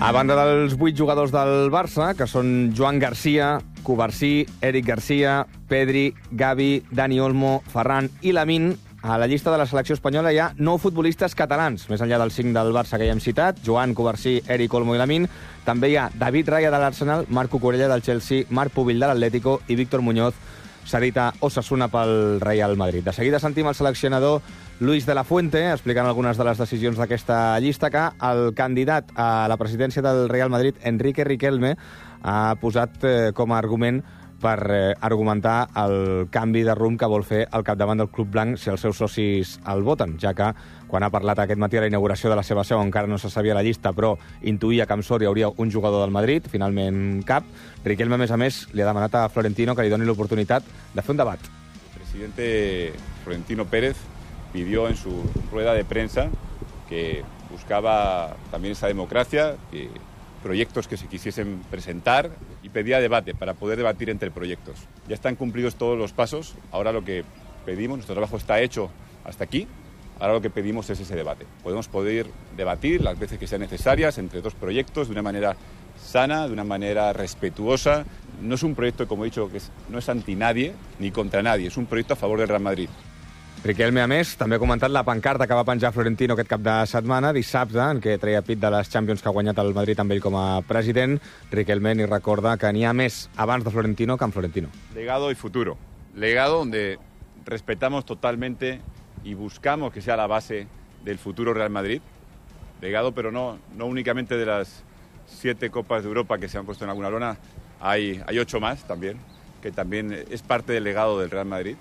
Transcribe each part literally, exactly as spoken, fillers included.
A banda dels vuit jugadors del Barça, que són Joan Garcia, Cubarsí, Eric Garcia, Pedri, Gavi, Dani Olmo, Ferran i Lamine, a la llista de la selecció espanyola hi ha nou futbolistes catalans, més enllà dels cinc del Barça que ja hem citat, Joan, Cubarsí, Eric, Olmo i Lamine. També hi ha David Raya de l'Arsenal, Marco Corella del Chelsea, Marc Pubill de l'Atlético i Víctor Muñoz, cedit a Osasuna pel Real Madrid. De seguida sentim el seleccionador Luis de la Fuente explicant algunes de les decisions d'aquesta llista, que el candidat a la presidència del Real Madrid, Enrique Riquelme, ha posat eh, com a argument per eh, argumentar el canvi de rumb que vol fer al capdavant del Club Blanc si els seus socis el voten, ja que quan ha parlat aquest matí a la inauguració de la seva seu encara no se sabia la llista, però intuïa que amb sort hi hauria un jugador del Madrid, finalment cap. Riquelme, a més a més, li ha demanat a Florentino que li doni l'oportunitat de fer un debat. El presidente Florentino Pérez pidió en su rueda de prensa que buscaba también esa democracia, que proyectos que se quisiesen presentar, y pedía debate para poder debatir entre proyectos. Ya están cumplidos todos los pasos, ahora lo que pedimos, nuestro trabajo está hecho hasta aquí, ahora lo que pedimos es ese debate. Podemos poder debatir las veces que sean necesarias entre dos proyectos de una manera sana, de una manera respetuosa. No es un proyecto, como he dicho, que es, no es anti nadie ni contra nadie, es un proyecto a favor del Real Madrid. Riquelme, a més, també ha comentat la pancarta que va penjar Florentino aquest cap de setmana, dissabte, en què treia pit de les Champions que ha guanyat el Madrid amb ell com a president. Riquelme ni recorda que n'hi ha més abans de Florentino que amb Florentino. Legado y futuro. Legado donde respetamos totalmente y buscamos que sea la base del futuro Real Madrid. Legado, pero no, no únicamente de las siete Copas de Europa que se han puesto en alguna lona, hay, hay ocho más también, que también es parte del legado del Real Madrid.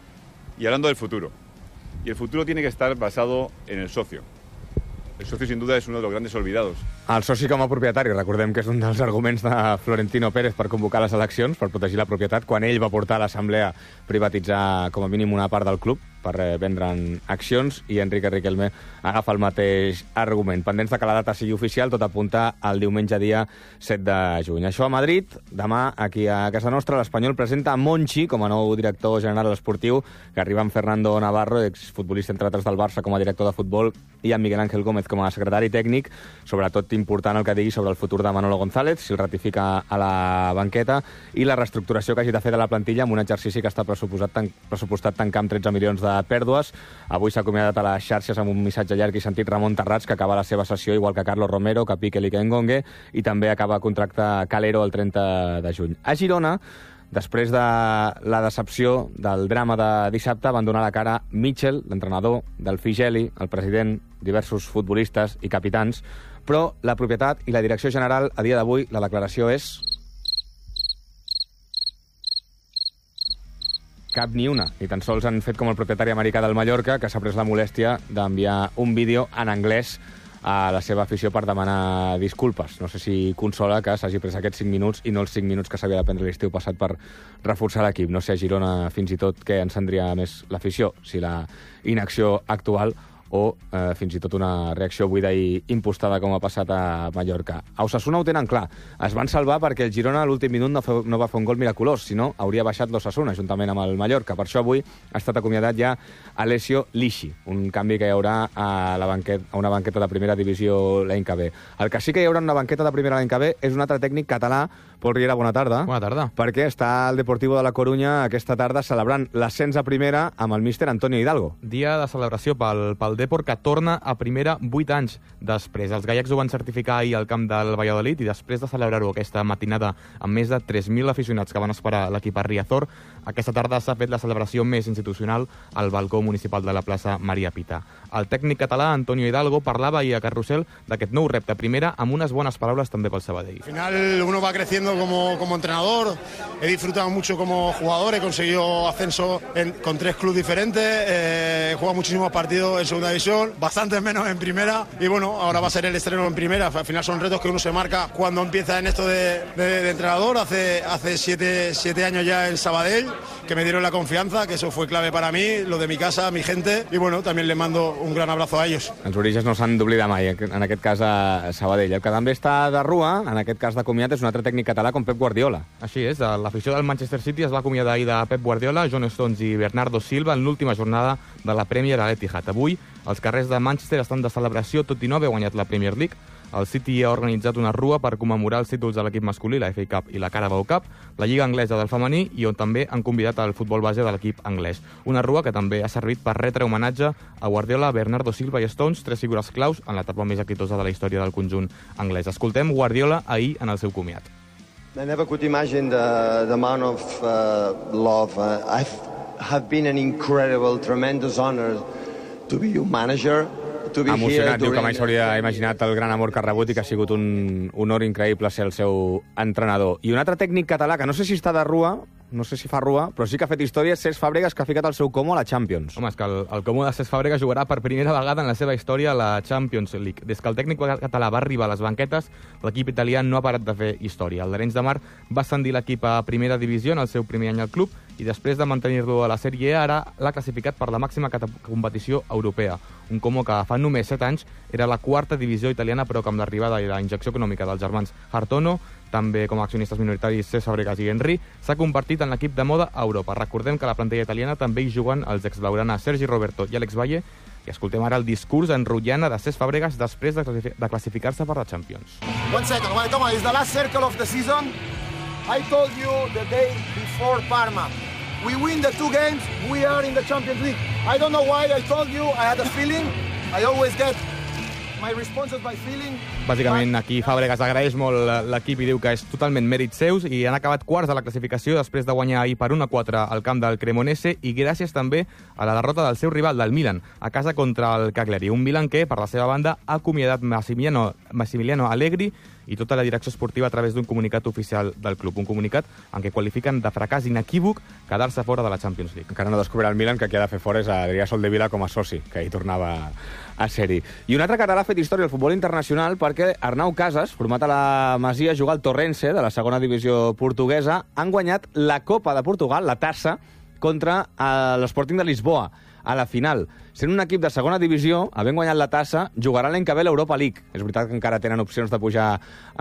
Y hablando del futuro, y el futuro tiene que estar basado en el socio. El socio, sin duda, es uno de los grandes olvidados. El soci com a propietari, recordem que és un dels arguments de Florentino Pérez per convocar les eleccions, per protegir la propietat, quan ell va portar a l'Assemblea privatitzar com a mínim una part del club per vendre'n accions, i Enrique Riquelme agafa el mateix argument. Pendents de que la data sigui oficial, tot apunta al diumenge dia set de juny. Això a Madrid. Demà, aquí a casa nostra, l'Espanyol presenta Monchi com a nou director general esportiu, que arriba amb Fernando Navarro, exfutbolista entre altres del Barça, com a director de futbol, i amb Miguel Ángel Gómez com a secretari tècnic. Sobretot important el que digui sobre el futur de Manolo González, si el ratifica a la banqueta, i la reestructuració que hagi de fer de la plantilla amb un exercici que està pressupostat, tan, pressupostat tancar amb tretze milions de pèrdues. Avui s'ha acomiadat a les xarxes amb un missatge llarg i sentit Ramon Terrats, que acaba la seva sessió igual que Carlos Romero, que Piqué i que Ngongue, i també acaba contracte Calero el trenta de juny. A Girona, després de la decepció del drama de dissabte, van donar la cara Mitchell, l'entrenador, del Figeli, el president, diversos futbolistes i capitans, però la propietat i la direcció general, a dia d'avui, la declaració és cap ni una. Ni tan sols han fet com el propietari americà del Mallorca, que s'ha pres la molèstia d'enviar un vídeo en anglès a la seva afició per demanar disculpes. No sé si consola que s'hagi pres aquests cinc minuts i no els cinc minuts que s'havia de prendre l'estiu passat per reforçar l'equip. No sé a Girona fins i tot què encendria més l'afició, si la inacció actual o eh, fins i tot una reacció buida i impostada com ha passat a Mallorca. A Osasuna ho tenen clar. Es van salvar perquè el Girona a l'últim minut no, fe, no va fer un gol miraculós, sinó hauria baixat l'Osasuna juntament amb el Mallorca. Per això avui ha estat acomiadat ja Alessio Lixi, un canvi que hi haurà a, la banquet, a una banqueta de primera divisió l'any que ve. El que sí que hi haurà una banqueta de primera l'any que ve és un altre tècnic català. Pol Riera, bona tarda. Bona tarda. Perquè està el Deportivo de la Corunya aquesta tarda celebrant l'ascens a primera amb el míster Antonio Hidalgo. Dia de celebració pel, pel Depor, que torna a primera vuit anys després. Els gallecs ho van certificar ahir al camp del Valladolid, i després de celebrar-ho aquesta matinada amb més de tres mil aficionats que van esperar l'equip a Riazor, aquesta tarda s'ha fet la celebració més institucional al balcó municipal de la plaça Maria Pita. El tècnic català, Antonio Hidalgo, parlava ahir a Carrusel d'aquest nou repte a primera amb unes bones paraules també pel Sabadell. Al final uno va creciendo como, como entrenador, he disfrutado mucho como jugador, he conseguido ascenso en, con tres clubes diferentes, eh, he jugado muchísimos partidos en segunda división, bastantes menos en primera, y bueno, ahora va a ser el estreno en primera. Al final son retos que uno se marca cuando empieza en esto de, de, de entrenador. Hace, hace siete, siete años ya en Sabadell, que me dieron la confianza, que eso fue clave para mí, lo de mi casa, mi gente, y bueno, también les mando un gran abrazo a ellos. Els orígens no s'han d'oblidar mai, en aquest cas a Sabadell. El que també està de rua, en aquest cas de comiat, és un altre tècnic català com Pep Guardiola. Així és, l'afició del Manchester City es va acomiadar ahir de Pep Guardiola, John Stones i Bernardo Silva en l'última jornada de la Premier a l'Etihad. Avui, els carrers de Manchester estan de celebració, tot i no haver guanyat la Premier League. El City ha organitzat una rua per commemorar els títols de l'equip masculí, la F A Cup i la Carabao Cup, la Lliga Anglesa del femení i on també han convidat el futbol base de l'equip anglès. Una rua que també ha servit per retre homenatge a Guardiola, Bernardo Silva i Stones, tres figures claus en l'etapa més exitosa de la història del conjunt anglès. Escoltem Guardiola ahir en el seu comiat. I never could imagine the, the amount of uh, love. Uh, I have been an incredible, tremendous honor to be your manager. Emocionat, diu que mai s'hauria imaginat el gran amor que ha rebut i que ha sigut un honor increïble ser el seu entrenador. I un altre tècnic català, que no sé si està de rua, no sé si fa rua, però sí que ha fet història, Cesc Fàbregas, que ha ficat el seu Como a la Champions. Home, és que el, el Como de Cesc Fàbregas jugarà per primera vegada en la seva història a la Champions League. Des que el tècnic català va arribar a les banquetes, l'equip italià no ha parat de fer història. El d'Arenys de Mar va ascendir l'equip a primera divisió en el seu primer any al club i després de mantenir-lo a la Sèrie A, ara l'ha classificat per la màxima competició europea. Un Como que fa només set anys era la quarta divisió italiana, però que amb l'arribada i la injecció econòmica dels germans Hartono, també com a accionistes minoritaris Cesc Fàbregas i Henry, s'ha convertit en l'equip de moda a Europa. Recordem que a la plantilla italiana també hi juguen els ex-blaugrana Sergi Roberto i Alex Valle, i escoltem ara el discurs enrotllana de Cesc Fàbregas després de classificar-se per la Champions. One second, well, come on, it's the last circle of the season. I told you the day before Parma. We win the two games, we are in the Champions League. I don't know why I told you, I had a feeling. I always get my responses by feeling. Bàsicament, aquí Fàbregas agraeix molt l'equip i diu que és totalment mèrits seus i han acabat quarts de la classificació després de guanyar ahir per un a quatre al camp del Cremonese i gràcies també a la derrota del seu rival, del Milan, a casa contra el Cagliari. Un Milan que, per la seva banda, ha acomiadat Massimiliano, Massimiliano Allegri i tota la direcció esportiva a través d'un comunicat oficial del club. Un comunicat en què qualifiquen de fracàs inequívoc quedar-se fora de la Champions League. Encara no descobrirà el Milan que qui ha de fer fora és Adrià Soldevila com a soci, que hi tornava a ser-hi. I un altre català ha fet història al futbol internacional perquè Arnau Casas, format a la Masia, juga al Torrense, de la segona divisió portuguesa. Han guanyat la Copa de Portugal, la tassa, contra l'Sporting de Lisboa, a la final. Sent un equip de segona divisió, havent guanyat la tassa, jugarà l'any que ve l'Europa League. És veritat que encara tenen opcions de pujar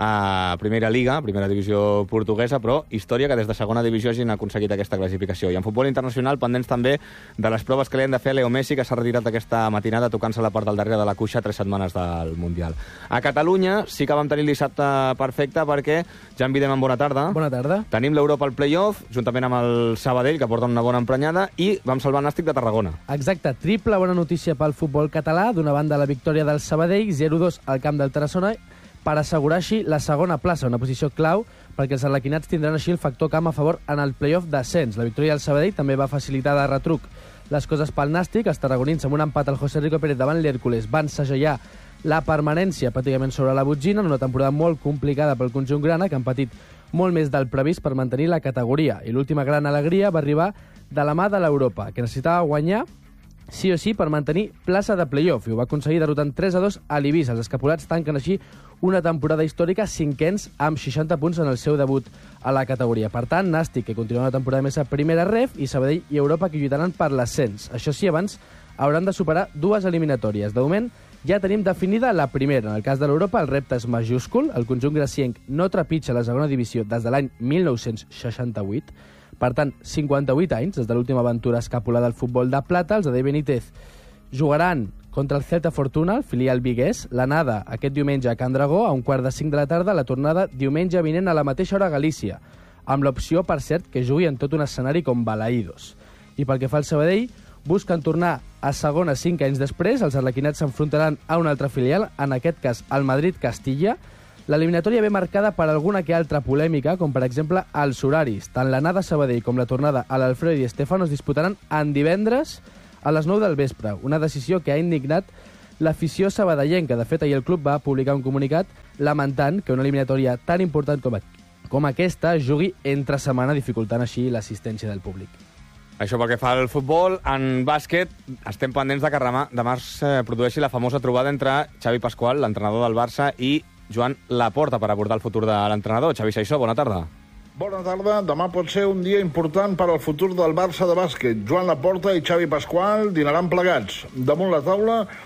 a Primera Liga, Primera Divisió portuguesa, però història que des de segona divisió hagin aconseguit aquesta classificació. I en futbol internacional, pendents també de les proves que li han de fer a Leo Messi, que s'ha retirat aquesta matinada tocant-se la part del darrere de la cuixa tres setmanes del Mundial. A Catalunya sí que vam tenir el dissabte perfecte perquè, Jan Videm, bona tarda. Bona tarda. Tenim l'Europa al play-off, juntament amb el Sabadell, que porta una bona emprenyada, i vam salvar el Nàstic de Tarragona. Exacte, triple bona notícia pel futbol català. D'una banda, la victòria del Sabadell, zero dos al camp del Tarassona, per assegurar així la segona plaça, una posició clau perquè els arlequinats tindran així el factor camp a favor en el play-off d'ascens. La victòria del Sabadell també va facilitar de retruc les coses pel Nàstic. Els tarragonins, amb un empat al José Rico Pérez davant l'Hèrcules, van segellar la permanència pràcticament sobre la botzina en una temporada molt complicada pel conjunt grana, que han patit molt més del previst per mantenir la categoria. I l'última gran alegria va arribar de la mà de l'Europa, que necessitava guanyar sí o sí per mantenir plaça de play-off, i ho va aconseguir derrotant tres a dos a l'Eivissa. Els escapulats tanquen així una temporada històrica, cinquens amb seixanta punts en el seu debut a la categoria. Per tant, Nàstic, que continua una temporada més a primera ref, i Sabadell i Europa, que lluitaran per l'ascens. Això sí, abans hauran de superar dues eliminatòries. De moment, ja tenim definida la primera. En el cas de l'Europa, el repte és majúscul. El conjunt gracienc no trepitja la segona divisió des de l'any mil nou-cents seixanta-vuit. Per tant, cinquanta-vuit anys des de l'última aventura escapulada del futbol de plata. Els de Dave Benítez jugaran contra el Celta Fortuna, el filial viguès, l'anada aquest diumenge a Can Dragó, a un quart de cinc de la tarda, la tornada diumenge vinent a la mateixa hora a Galícia, amb l'opció, per cert, que jugui en tot un escenari com Balaïdos. I pel que fa al Sabadell, busquen tornar a segona cinc anys després. Els arlequinats s'enfrontaran a un altre filial, en aquest cas al Madrid-Castilla. L'eliminatòria ve marcada per alguna que altra polèmica, com per exemple els horaris. Tant l'anada a Sabadell com la tornada a l'Alfredo i Estefano es disputaran en divendres a les nou del vespre, una decisió que ha indignat l'afició sabadellenca. De fet, ahir el club va publicar un comunicat lamentant que una eliminatòria tan important com, com aquesta jugui entre setmana, dificultant així l'assistència del públic. Això pel que fa al futbol. En bàsquet, estem pendents de que demà es produeixi la famosa trobada entre Xavi Pasqual, l'entrenador del Barça, i Joan Laporta per abordar el futur de l'entrenador. Xavi Saissó, bona tarda. Bona tarda. Demà pot ser un dia important per al futur del Barça de bàsquet. Joan Laporta i Xavi Pasqual dinaran plegats. Damunt la taula,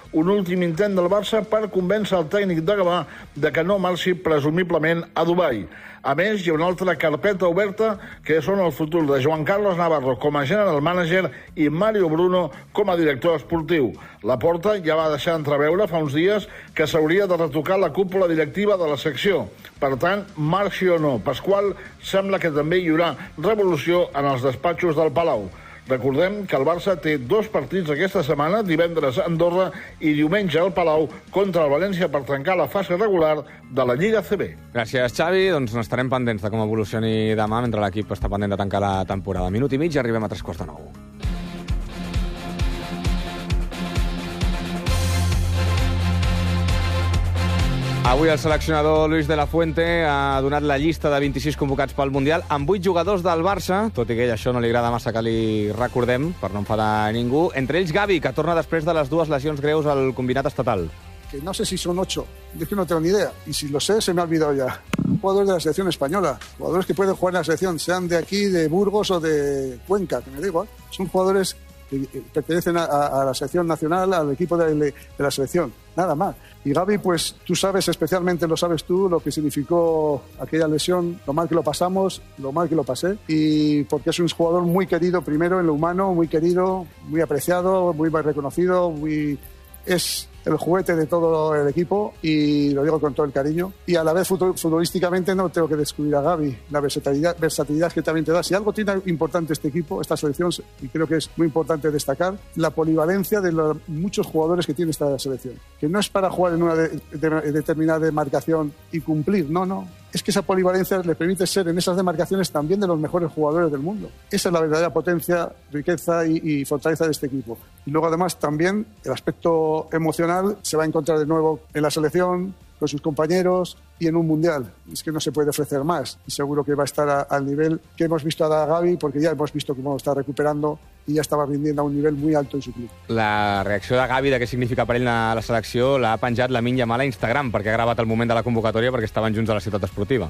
un últim intent del Barça per convèncer el tècnic de Gavà de que no marxi presumiblement a Dubai. A més, hi ha una altra carpeta oberta que són el futur de Joan Carlos Navarro com a general manager i Mario Bruno com a director esportiu. Laporta ja va deixar entreveure fa uns dies que s'hauria de retocar la cúpula directiva de la secció. Per tant, marxi o no, Pasqual, sembla que també hi haurà revolució en els despatxos del Palau. Recordem que el Barça té dos partits aquesta setmana, divendres a Andorra i diumenge al Palau contra el València per tancar la fase regular de la Lliga A C B. Gràcies, Xavi. Doncs n'estarem pendents de com evolucioni demà mentre l'equip està pendent de tancar la temporada. Minut i mig i arribem a tres quarts de nou. Avui el seleccionador Luis de la Fuente ha donat la llista de vint-i-sis convocats pel Mundial amb vuit jugadors del Barça, tot i que a ell això no li agrada massa que li recordem, per no enfadar ningú. Entre ells Gavi, que torna després de les dues lesions greus al combinat estatal. Que no sé si son ocho, es que no tengo ni idea. Y si lo sé, se me ha olvidado ya. Jugadores de la selección española, jugadores que pueden jugar en la selección, sean de aquí, de Burgos o de Cuenca, que me da igual. Son jugadores que pertenecen a, a la selección nacional, al equipo de, de la selección, nada más. Y Gavi, pues tú sabes, especialmente lo sabes tú, lo que significó aquella lesión, lo mal que lo pasamos, lo mal que lo pasé, y porque es un jugador muy querido, primero en lo humano, muy querido, muy apreciado, muy reconocido, muy... es el juguete de todo el equipo y lo digo con todo el cariño. Y a la vez futbolísticamente no tengo que descubrir a Gavi, la versatilidad, versatilidad que también te da. Si algo tiene importante este equipo, esta selección, y creo que es muy importante destacar, la polivalencia de los muchos jugadores que tiene esta selección. Que no es para jugar en una de, de, determinada demarcación y cumplir, no, no. Es que esa polivalencia le permite ser en esas demarcaciones también de los mejores jugadores del mundo. Esa es la verdadera potencia, riqueza y, y fortaleza de este equipo. Y luego además también el aspecto emocional se va a encontrar de nuevo en la selección, con sus compañeros y en un mundial. Es que no se puede ofrecer más. Y seguro que va a estar a, al nivel que hemos visto a Gavi, porque ya hemos visto cómo está recuperando i ja estava rindiendo a un nivell muy alto en su club. La reacció de Gavi de què significa per ell la, la selecció l'ha penjat Lamine Yamal a Instagram perquè ha gravat el moment de la convocatòria perquè estaven junts a la ciutat esportiva.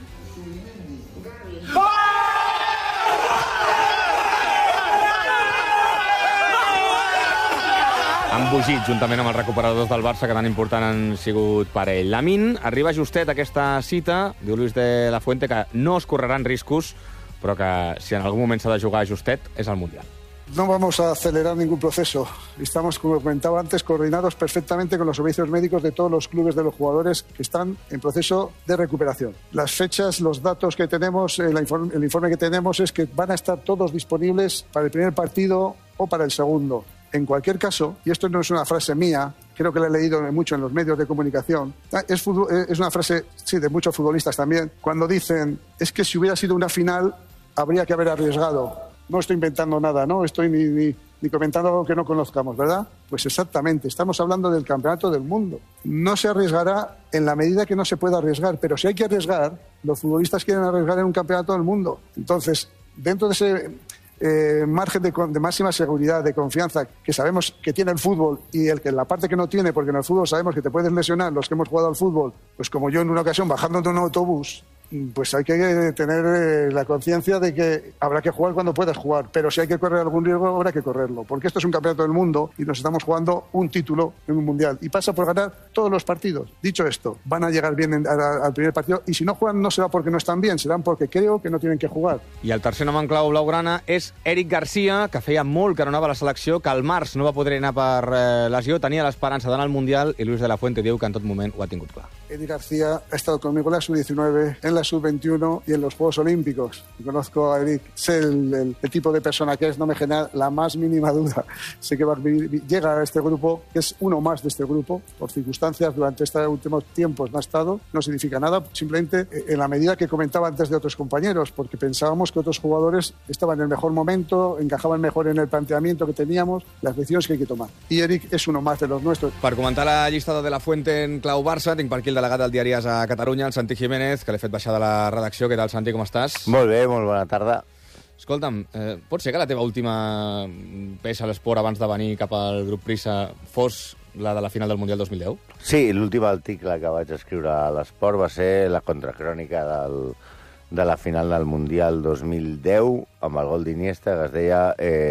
Han embogit juntament amb els recuperadors del Barça que tan important han sigut per ell. Lamine arriba justet a aquesta cita, diu Luis de la Fuente, que no es correran riscos, però que si en algun moment s'ha de jugar justet és el Mundial. No vamos a acelerar ningún proceso. Estamos, como comentaba antes, coordinados perfectamente con los servicios médicos de todos los clubes de los jugadores que están en proceso de recuperación. Las fechas, los datos que tenemos, el informe, el informe que tenemos es que van a estar todos disponibles para el primer partido o para el segundo. En cualquier caso, y esto no es una frase mía, creo que la he leído mucho en los medios de comunicación, es, es una frase, sí, de muchos futbolistas también, cuando dicen, es que si hubiera sido una final, habría que haber arriesgado. No estoy inventando nada, no estoy ni, ni, ni comentando algo que no conozcamos, ¿verdad? Pues exactamente, estamos hablando del campeonato del mundo. No se arriesgará en la medida que no se pueda arriesgar, pero si hay que arriesgar, los futbolistas quieren arriesgar en un campeonato del mundo. Entonces, dentro de ese eh, margen de, de máxima seguridad, de confianza, que sabemos que tiene el fútbol y el que la parte que no tiene, porque en el fútbol sabemos que te puedes lesionar, los que hemos jugado al fútbol, pues como yo en una ocasión bajando de un autobús, pues hay que tener la conciencia de que habrá que jugar cuando puedas jugar, pero si hay que correr algún riesgo habrá que correrlo, porque esto es un campeonato del mundo y nos estamos jugando un título en un mundial y pasa por ganar todos los partidos. Dicho esto, van a llegar bien en, a, al primer partido y si no juegan no será porque no están bien, serán porque creo que no tienen que jugar. I el tercer nom en clau blaugrana és Eric Garcia, que feia molt que no anava a la selecció, que al març no va poder anar per eh, lesió, tenia l'esperança d'anar al Mundial i Luis de la Fuente diu que en tot moment ho ha tingut clar. Eric García ha estado conmigo en la sub diecinueve, en la sub veintiuno y en los Juegos Olímpicos. Conozco a Eric, sé el, el, el tipo de persona que es, no me genera la más mínima duda. Sé que va a vivir, llega a este grupo, que es uno más de este grupo, por circunstancias durante estos últimos tiempos no ha estado, no significa nada, simplemente en la medida que comentaba antes de otros compañeros, porque pensábamos que otros jugadores estaban en el mejor momento, encajaban mejor en el planteamiento que teníamos, las decisiones que hay que tomar. Y Eric es uno más de los nuestros. Per comentar la llista de, de la Fuente en clau Barça, tinc per aquí el delegat del diari AS a Catalunya, el Santi Jiménez, que l'he fet baixar de la redacció. Què tal, Santi, com estàs? Molt bé, molt bona tarda. Escolta'm, eh, pot ser que la teva última peça a l'esport abans de venir cap al grup Prisa fos la de la final del Mundial dos mil deu? Sí, l'últim article que vaig escriure a l'esport va ser la contracrònica del, de la final del Mundial dos mil deu amb el gol d'Iniesta, que es deia eh,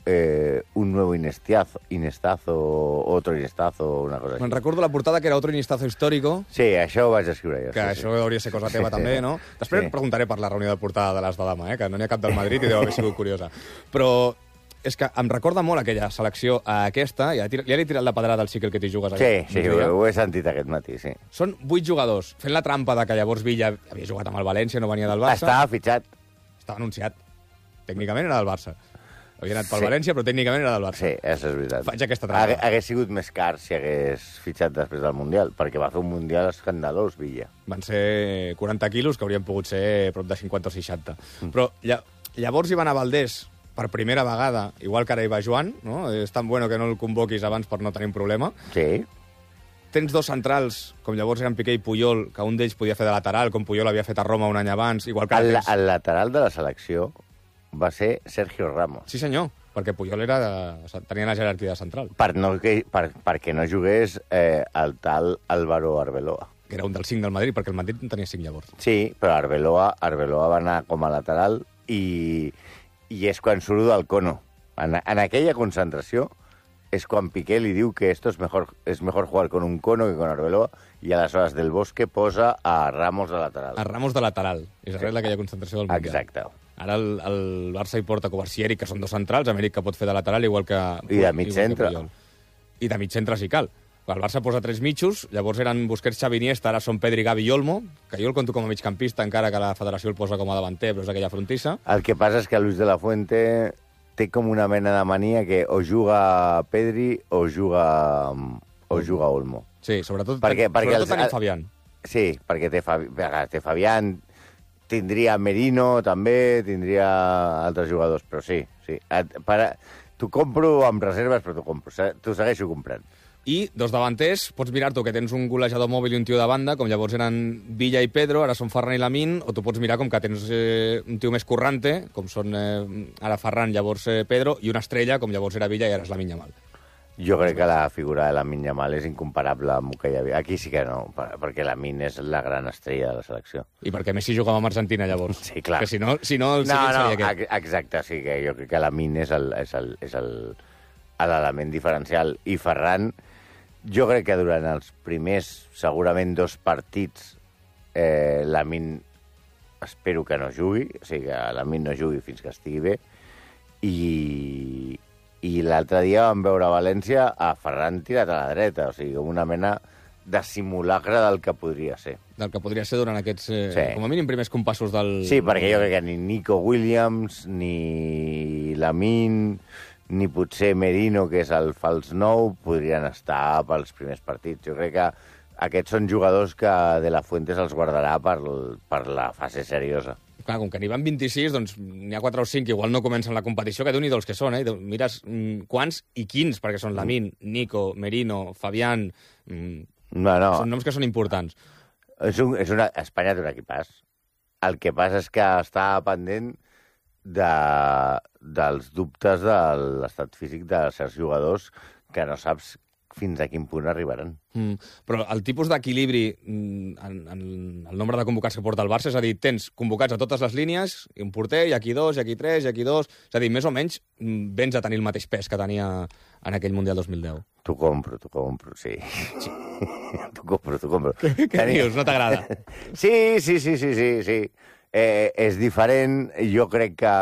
eh, un nuevo Inestazo, Inestazo, otro Inestazo, una cosa així. Me'n recordo la portada que era otro Iniestazo histórico. Sí, això ho vaig escriure jo. Que sí, això sí. hauria de ser cosa teva Sí, també, sí. no? Després Sí. sí. preguntaré per la reunió de portada de l'As de Dama, eh? Que no n'hi ha cap del Madrid i deu haver sigut curiosa. Però és que em recorda molt aquella selecció a aquesta, ja li he tirat la pedrada al cicle que t'hi jugues. Sí, aquest, sí, un dia. ho, ho he sentit aquest matí, sí. Són vuit jugadors, fent la trampa de que llavors Villa havia jugat amb el València, no venia del Barça. Estava fitxat. Estava anunciat. Tècnicament era del Barça. Havia anat pel Sí. València, però tècnicament era del Barça. Sí, això és veritat. Faig aquesta trampa. Hagués, hagués sigut més car si hagués fitxat després del Mundial, perquè va fer un Mundial escandalós, Villa. Van ser quaranta quilos, que haurien pogut ser prop de cinquanta o seixanta. Mm. Però lla llavors hi va anar Valdés per primera vegada, igual que ara hi va Joan, no? És tan bueno que no el convoquis abans per no tenir un problema. Sí. Tens dos centrals, com llavors eren Piqué i Puyol, que un d'ells podia fer de lateral, com Puyol havia fet a Roma un any abans, igual que... El, tens... el lateral de la selecció va ser Sergio Ramos. Sí, senyor, perquè Puyol era de... tenia la jerarquia de central. Per no, que, per, perquè no jugués eh, el tal Álvaro Arbeloa. Que era un dels cinc del Madrid, perquè el Madrid en tenia cinc llavors. Sí, però Arbeloa, Arbeloa va anar com a lateral i, i és quan surt del cono. En, en aquella concentració és quan Piqué li diu que esto es mejor, es mejor jugar con un cono que con Arbeloa i aleshores Del Bosque posa a Ramos de lateral. A Ramos de lateral. És arrel d'aquella concentració del Mundial. Exacte. Ara el, el Barça hi porta Kovacs i Eric, que són dos centrals, Amèric que pot fer de lateral, igual que... I de mig centre. I de mig centre si cal. El Barça posa tres mitjos, llavors eren Busquets, Xavi, Iniesta, ara són Pedri, Gavi i Olmo, que jo el conto com a migcampista, encara que la federació el posa com a davanter, però és aquella frontissa. El que passa és que Luis de la Fuente té com una mena de mania que o juga Pedri o juga, o juga Olmo. Sí, sobretot, perquè, perquè sobretot els, tenim Fabián. Sí, perquè té, Fabi, té Fabián, tindria Merino també, tindria altres jugadors, però sí, sí. Et, para, t'ho compro amb reserves, però t'ho compro, t'ho segueixo comprant. I dos davanters, pots mirar-t'ho que tens un golejador mòbil i un tio de banda, com llavors eren Villa i Pedro, ara són Ferran i Lamine, o tu pots mirar com que tens eh, un tio més corrante, com són eh, ara Ferran, llavors eh, Pedro, i una estrella, com llavors era Villa i ara és Lamine Yamal. Jo crec que la figura de Lamine Yamal és incomparable amb el que hi havia. Aquí sí que no, perquè Lamine és la gran estrella de la selecció. I perquè Messi jugava amb Argentina, llavors. Sí, clar. Que si no, si no el no, no, no, seria aquest. Exacte, sí, que jo crec que Lamine és el, és el, és el, l'element diferencial. I Ferran, jo crec que durant els primers, segurament, dos partits, eh, Lamine espero que no jugui, o sigui, que Lamine no jugui fins que estigui bé, i, i l'altre dia vam veure a València a Ferran tirat a la dreta, o sigui, una mena de simulacre del que podria ser. Del que podria ser durant aquests, eh, Sí. com a mínim, primers compassos del... Sí, perquè jo crec que ni Nico Williams, ni Lamine, ni potser Merino, que és el fals nou, podrien estar pels primers partits. Jo crec que aquests són jugadors que De La Fuente se'ls guardarà per, per la fase seriosa. Clar, com que n'hi van vint-i-sis, doncs n'hi ha quatre o cinc que igual no comencen la competició, que déu-n'hi-do els que són, eh? Mires mm, quants i quins, perquè són Lamine, Nico, Merino, Fabián... Mm, no, no. Són noms que són importants. És un, és una, Espanya té un equipàs. El que passa és que està pendent de, dels dubtes de l'estat físic de certs jugadors que no saps fins a quin punt arribaran. Mm, però el tipus d'equilibri mm, en, en el nombre de convocats que porta el Barça, és a dir, tens convocats a totes les línies, i un porter, i aquí dos, i aquí tres, i aquí dos... És a dir, més o menys mm, vens a tenir el mateix pes que tenia en aquell Mundial dos mil deu. T'ho compro, t'ho compro, sí. sí. t'ho compro, t'ho compro. Què, què Tenia... dius? No t'agrada? sí, sí, sí, sí, sí, sí. Eh, és diferent. Jo crec que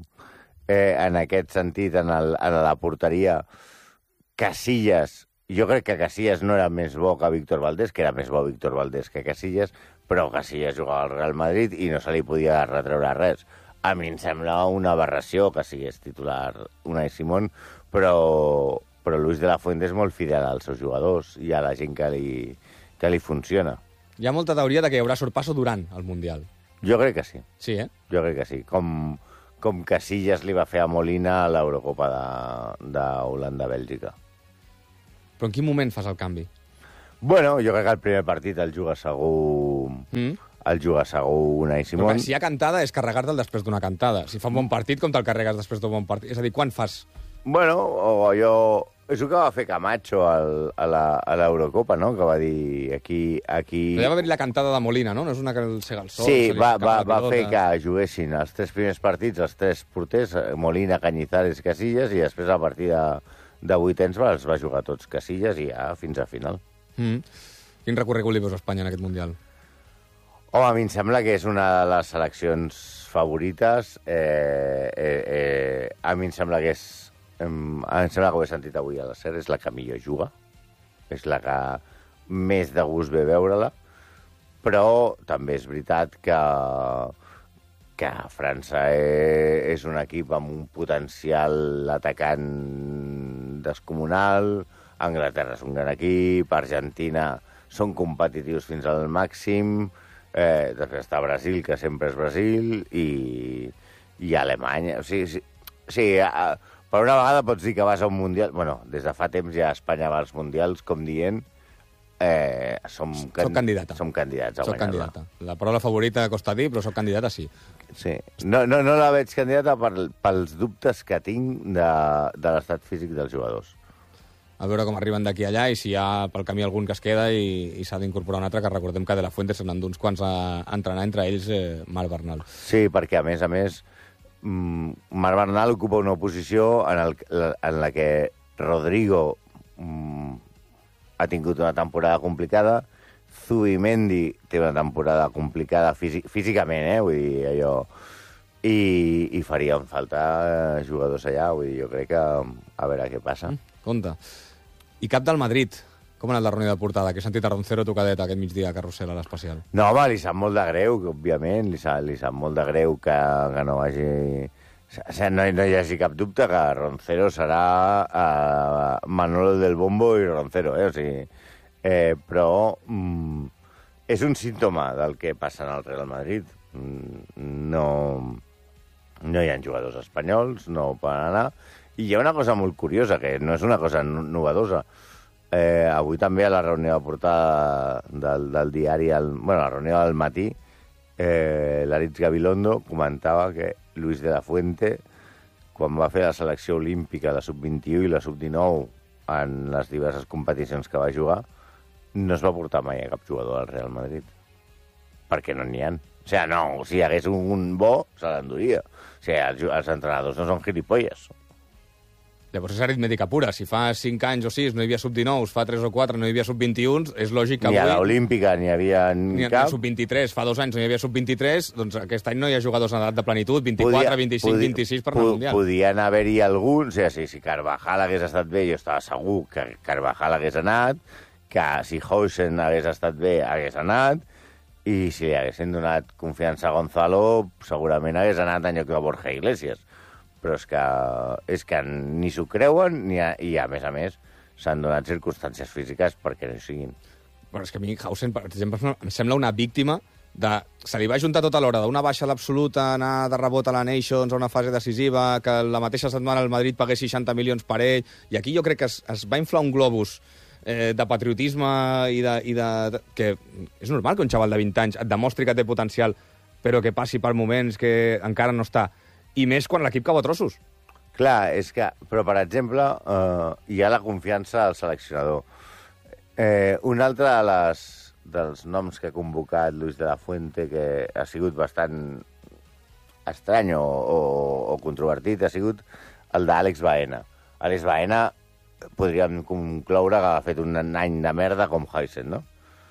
eh, en aquest sentit, en, el, en la porteria, Casillas... Jo crec que Casillas no era més bo que Víctor Valdés, que era més bo Víctor Valdés que Casillas, però Casillas jugava al Real Madrid i no se li podia retreure res. A mi em sembla una aberració que sigués titular Unai Simón, però, però Luis de la Fuente és molt fidel als seus jugadors i a la gent que li, que li funciona. Hi ha molta teoria de que hi haurà sorpasso durant el Mundial. Jo crec que sí. Sí, eh? Jo crec que sí. Com, com Casillas li va fer a Molina a l'Eurocopa d'Holanda-Bèlgica. Però en quin moment fas el canvi? Bueno, jo crec que el primer partit el juga segur... Mm? El juga segur Unai Simón. Però si hi ha cantada és carregar-te'l després d'una cantada. Si fa un bon partit, com te'l carregues després d'un bon partit? És a dir, quan fas? Bueno, o jo... és el que va fer Camacho al, a l'Eurocopa, no? Que va dir aquí... aquí... Però ja va haver la cantada de Molina, no? No és una que el cega el sol. Sí, va, va, va fer que juguessin els tres primers partits, els tres porters, Molina, Cañizares, Casillas, i després a partir de, de vuitens els va jugar tots Casillas i ja fins a final. Mm. Quin recorregut li veus a Espanya en aquest Mundial? Home, a mi em sembla que és una de les seleccions favorites. Eh, eh, eh, a mi em sembla que és... Em, em sembla que ho he sentit avui a la SER, és la que millor juga. És la que més de gust ve veure-la. Però també és veritat que, que França és, és un equip amb un potencial atacant descomunal. Anglaterra és un gran equip. Argentina són competitius fins al màxim. Eh, després està Brasil, que sempre és Brasil, i, i Alemanya. O sigui, sí, sí, a, per una vegada pots dir que vas a un Mundial... Bueno, des de fa temps ja Espanya va als Mundials, com dient, eh, som, can... soc candidata. Som candidats a guanyar-la. Candidata. La paraula favorita costa dir, però soc candidata, sí. Sí. No, no, no la veig candidata per, pels dubtes que tinc de, de l'estat físic dels jugadors. A veure com arriben d'aquí allà i si hi ha pel camí algun que es queda i, i s'ha d'incorporar un altre, que recordem que De La Fuente se n'han d'uns quants a, a entrenar, entre ells eh, Marc Bernal. Sí, perquè a més a més Marc Bernal ocupa una posició en, el, en la que Rodrigo mm, ha tingut una temporada complicada, Zubimendi té una temporada complicada físic, físicament, eh? Vull dir, allò... I, i farien falta jugadors allà, vull dir, jo crec que a veure què passa. Mm, compte. I cap del Madrid. Com ha anat la reunió de portada? Que he sentit a Roncero tocadet aquest migdia a Carrusel, a l'Especial. No, home, li sap molt de greu, que, òbviament, li sap, li sap molt de greu que, que no vagi... O sigui, no, no hi hagi cap dubte que Roncero serà uh, Manolo del Bombo i Roncero, eh? O sigui, eh, però mm, és un símptoma del que passa en el Real Madrid. Mm, no, no hi ha jugadors espanyols, no poden anar. I hi ha una cosa molt curiosa, que no és una cosa novedosa. Eh, avui també a la reunió de portada del, del diari, el, bueno, a la reunió del matí, eh, l'Aritz Gabilondo comentava que Luis de la Fuente, quan va fer la selecció olímpica, la sub vint-i-u i la sub dinou, en les diverses competicions que va jugar, no es va portar mai a cap jugador al Real Madrid. Perquè no n'hi ha. O sigui, no, si hi hagués un bo, se l'enduria. O sigui, els, els entrenadors no són gilipolles. Llavors és aritmètica pura. Si fa cinc anys o sis no hi havia sub dinou, fa tres o quatre no hi havia sub vint-i-u, és lògic que avui... Ni a l'Olímpica ni hi havia ni cap. Ni a sub vint-i-tres, fa dos anys no hi havia sub vint-i-tres, doncs aquest any no hi ha jugadors en edat de plenitud, vint-i-quatre, vint-i-cinc, vint-i-sis per anar al Mundial. Podien haver-hi alguns, o sigui, si Carvajal hagués estat bé, jo estava segur que Carvajal hagués anat, que si Hausen hagués estat bé, hagués anat, i si li haguessin donat confiança a Gonzalo, segurament hagués anat en lloc de Borja Iglesias. Però és que, és que ni s'ho creuen ni a, i, a més a més, s'han donat circumstàncies físiques perquè no hi siguin. Però és que a mi Hausen, per exemple, em sembla una víctima de... Se li va juntar tota l'hora d'una baixa a l'absoluta, anar de rebot a la Nations, a una fase decisiva, que la mateixa setmana el Madrid pagués seixanta milions per ell, i aquí jo crec que es, es va inflar un globus eh, de patriotisme i de, i de... que és normal que un xaval de vint anys et demostri que té potencial, però que passi per moments que encara no està. I més quan l'equip cau a trossos. Clar, és que... Però, per exemple, eh, hi ha la confiança al seleccionador. Eh, un altre de les, dels noms que ha convocat Luis de la Fuente, que ha sigut bastant estrany o, o, o controvertit, ha sigut el d'Àlex Baena. Àlex Baena podríem concloure que ha fet un any de merda com Hausen, no?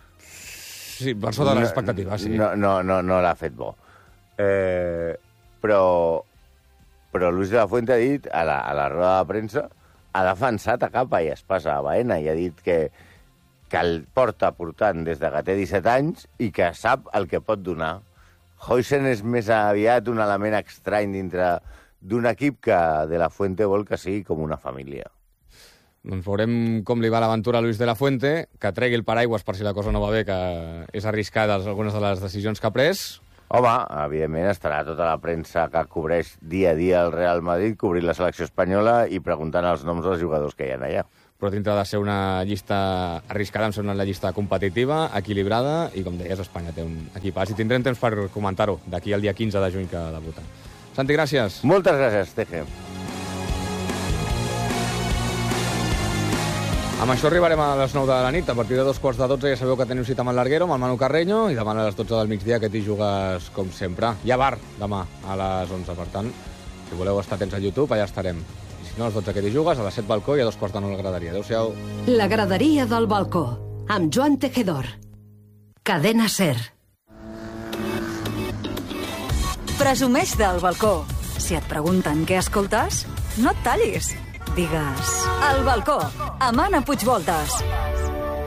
Sí, per sota de les expectatives, sí. No, no, no, no l'ha fet bo. Eh, però... Però Luis de la Fuente ha dit, a la, a la roda de premsa, ha defensat a capa i espasa a Baena i ha dit que, que el porta portant des de que té disset anys i que sap el que pot donar. Hausen és més aviat un element estrany dintre d'un equip que de la Fuente vol que sigui com una família. Doncs veurem com li va l'aventura a Luis de la Fuente, que tregui el paraigües per si la cosa no va bé, que és arriscada algunes de les decisions que ha pres. Home, evidentment estarà tota la premsa que cobreix dia a dia el Real Madrid, cobrint la selecció espanyola i preguntant els noms dels jugadors que hi ha allà. Però dintre de ser una llista arriscada, em sembla una llista competitiva, equilibrada, i com deies, Espanya té un equipàs. I tindrem temps per comentar-ho d'aquí al dia quinze de juny que debuta. Santi, gràcies. Moltes gràcies, Teje. Amb això arribarem a les nou de la nit. A partir de dos quarts de dotze ja sabeu que teniu cita amb el Larguero, amb el Manu Carreño, i demà a les dotze del migdia que t'hi jugues com sempre. Hi ha bar demà a les onze, per tant, si voleu estar atents al YouTube, allà estarem. I si no, a les dotze que t'hi jugues, a les set balcó i a dos quarts de nou a la graderia. Adéu-siau. La graderia del balcó, amb Joan Tejedor. Cadena SER. Presumeix del balcó. Si et pregunten què escoltes, no et tallis. Digues... El balcó, amb Anna Puigvoltes.